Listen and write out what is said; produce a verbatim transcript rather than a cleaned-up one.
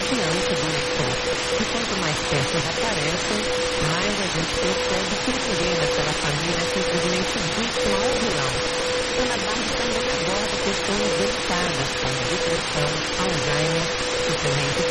diante do leitor. E quanto mais peças aparecem, mais a gente percebe que ninguém naquela família é simplesmente vítima ou vilão. Ana Barbie também aborda questões delicadas como depressão, Alzheimer, simplesmente